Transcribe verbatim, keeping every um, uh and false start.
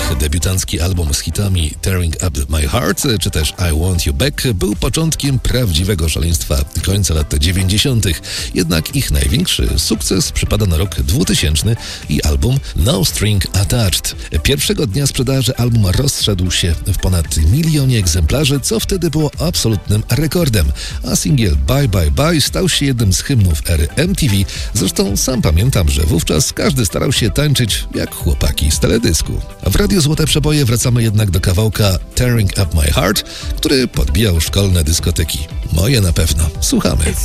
Debiutancki album z hitami Tearing Up My Heart czy też I Want You Back był początkiem prawdziwego szaleństwa końca lat dziewięćdziesiątych. Jednak ich największy sukces przypada na rok dwutysięczny i album No String Attached. Pierwszego dnia sprzedaży album rozszedł się w ponad milionie egzemplarzy, co wtedy było absolutnym rekordem, a singiel Bye Bye Bye stał się jednym z hymnów ery M T V. Zresztą sam pamiętam, że wówczas każdy starał się tańczyć jak chłopaki z teledysku. A w Radiu Złote Przeboje wracamy jednak do kawałka Tearing Up My Heart, który podbijał szkolne dyskoteki. Moje na pewno. Słuchamy.